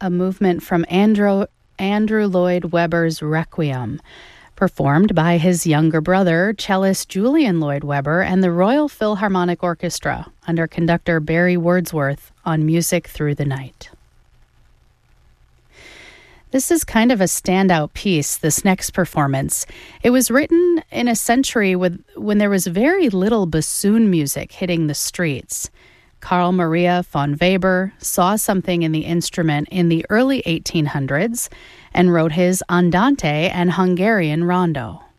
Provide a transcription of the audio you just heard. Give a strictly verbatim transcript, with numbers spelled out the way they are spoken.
a movement from Andrew, Andrew Lloyd Webber's Requiem, performed by his younger brother, cellist Julian Lloyd Webber, and the Royal Philharmonic Orchestra under conductor Barry Wordsworth on Music Through the Night. This is kind of a standout piece, this next performance. It was written in a century with, when there was very little bassoon music hitting the streets. Carl Maria von Weber saw something in the instrument in the early eighteen hundreds and wrote his Andante and Hungarian Rondo.